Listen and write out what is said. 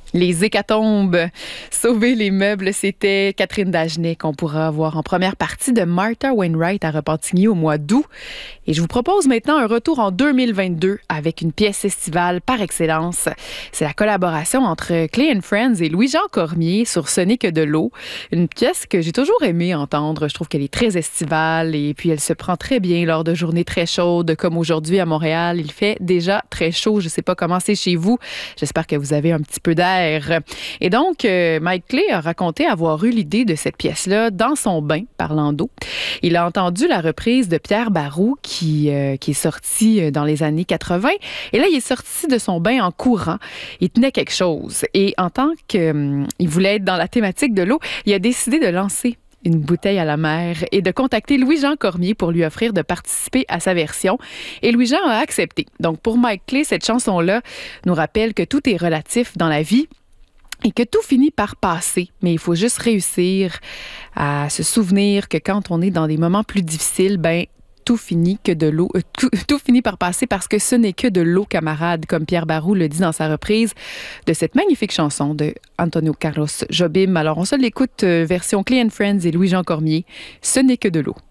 Les hécatombes, sauver les meubles, c'était Catherine Dagenet qu'on pourra voir en première partie de Martha Wainwright à Repentigny au mois d'août. Et je vous propose maintenant un retour en 2022 avec une pièce estivale par excellence. C'est la collaboration entre Clay and Friends et Louis-Jean Cormier sur Ce n'est que de l'eau. Une pièce que j'ai toujours aimé entendre. Je trouve qu'elle est très estivale et puis elle se prend très bien lors de journées très chaudes comme aujourd'hui à Montréal. Il fait déjà très chaud. Je ne sais pas comment c'est chez vous. J'espère que vous avez un petit peu d'air. Et donc, Mike Clay a raconté avoir eu l'idée de cette pièce-là dans son bain, parlant d'eau. Il a entendu la reprise de Pierre Barroux qui est sortie dans les années 80. Et là, il est sorti de son bain en courant. Il tenait quelque chose. Et en tant qu'il voulait être dans la thématique de l'eau, il a décidé de lancer une bouteille à la mer et de contacter Louis-Jean Cormier pour lui offrir de participer à sa version. Et Louis-Jean a accepté. Donc, pour Mike Clay, cette chanson-là nous rappelle que tout est relatif dans la vie et que tout finit par passer. Mais il faut juste réussir à se souvenir que quand on est dans des moments plus difficiles, tout finit que de l'eau, tout finit par passer parce que ce n'est que de l'eau, camarade, comme Pierre Barroux le dit dans sa reprise de cette magnifique chanson de Antonio Carlos Jobim. Alors, on se l'écoute version Clay and Friends et Louis-Jean Cormier. Ce n'est que de l'eau.